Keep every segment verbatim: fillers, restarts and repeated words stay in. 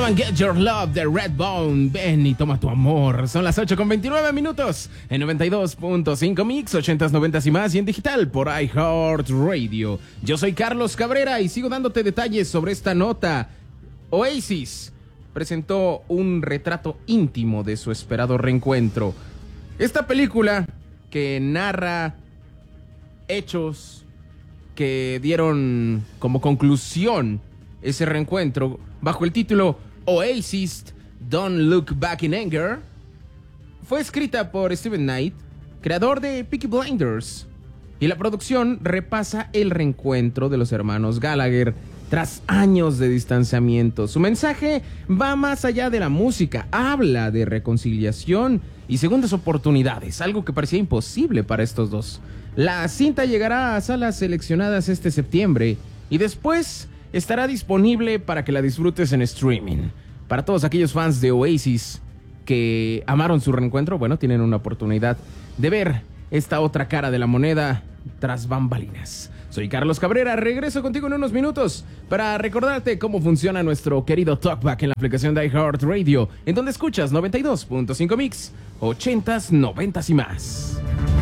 Come and Get Your Love de Redbone. Ven y toma tu amor. Son las ocho con veintinueve minutos en noventa y dos punto cinco Mix, ochentas, noventas y más, y en digital por iHeartRadio. Yo soy Carlos Cabrera y sigo dándote detalles sobre esta nota. Oasis presentó un retrato íntimo de su esperado reencuentro. Esta película que narra hechos que dieron como conclusión ese reencuentro bajo el título Oasis Don't Look Back in Anger, fue escrita por Steven Knight, creador de Peaky Blinders, y la producción repasa el reencuentro de los hermanos Gallagher tras años de distanciamiento. Su mensaje va más allá de la música, habla de reconciliación y segundas oportunidades, algo que parecía imposible para estos dos. La cinta llegará a salas seleccionadas este septiembre y después estará disponible para que la disfrutes en streaming. Para todos aquellos fans de Oasis que amaron su reencuentro, bueno, tienen una oportunidad de ver esta otra cara de la moneda tras bambalinas. Soy Carlos Cabrera, regreso contigo en unos minutos para recordarte cómo funciona nuestro querido Talkback en la aplicación de iHeartRadio, en donde escuchas noventa y dos punto cinco Mix, ochentas, noventas y más.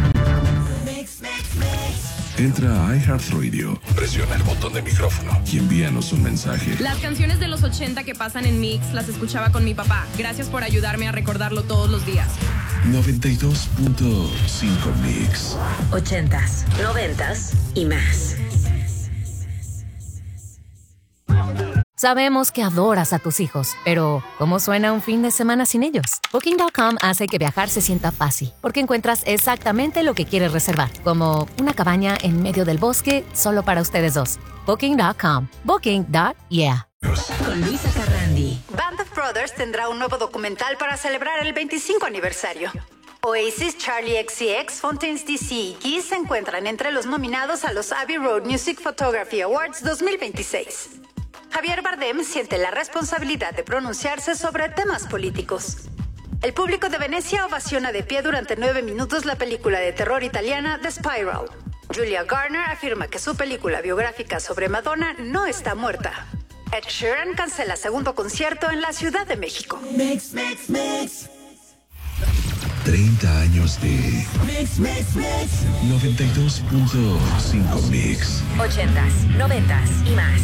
Entra a iHeartRadio, presiona el botón de micrófono y envíanos un mensaje. Las canciones de los ochenta que pasan en Mix las escuchaba con mi papá. Gracias por ayudarme a recordarlo todos los días. noventa y dos punto cinco Mix. Ochentas, noventas y más. Sabemos que adoras a tus hijos, pero ¿cómo suena un fin de semana sin ellos? Booking punto com hace que viajar se sienta fácil, porque encuentras exactamente lo que quieres reservar, como una cabaña en medio del bosque solo para ustedes dos. Booking punto com. Booking. Yeah. Con Luisa Carrandi. Band of Brothers tendrá un nuevo documental para celebrar el veinticinco aniversario. Oasis, Charlie X C X, Fontaines D C y Kiss se encuentran entre los nominados a los Abbey Road Music Photography Awards dos mil veintiséis. Javier Bardem siente la responsabilidad de pronunciarse sobre temas políticos. El público de Venecia ovaciona de pie durante nueve minutos la película de terror italiana The Spiral. Julia Garner afirma que su película biográfica sobre Madonna no está muerta. Ed Sheeran cancela segundo concierto en la Ciudad de México. Mix, mix, mix. treinta años de Mix, mix, mix. noventa y dos punto cinco Mix. Ochentas, noventas y más.